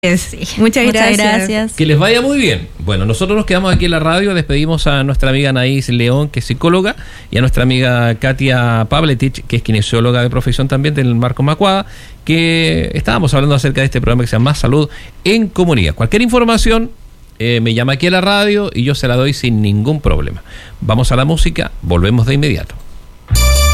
Sí. Muchas gracias. Que les vaya muy bien. Bueno, nosotros nos quedamos aquí en la radio, despedimos a nuestra amiga Anaís León, que es psicóloga, y a nuestra amiga Katia Pavletich, que es kinesióloga de profesión también del Marco Macuada, que estábamos hablando acerca de este programa que se llama Más Salud en Comunidad. Cualquier información, me llama aquí a la radio y yo se la doy sin ningún problema. Vamos a la música, volvemos de inmediato.